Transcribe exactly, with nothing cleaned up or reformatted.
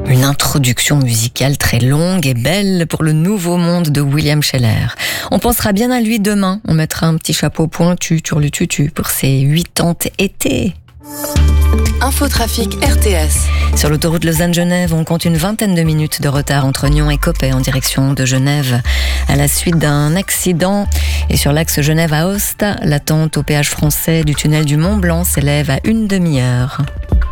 Une introduction musicale très longue et belle pour le nouveau monde de William Sheller. On pensera bien à lui demain. On mettra un petit chapeau pointu sur le tutu pour ses huit ans été. Infotrafic R T S. Sur l'autoroute Lausanne-Genève, on compte une vingtaine de minutes de retard entre Nyon et Coppet en direction de Genève à la suite d'un accident. Et sur l'axe Genève à Aosta, l'attente au péage français du tunnel du Mont Blanc s'élève à une demi-heure.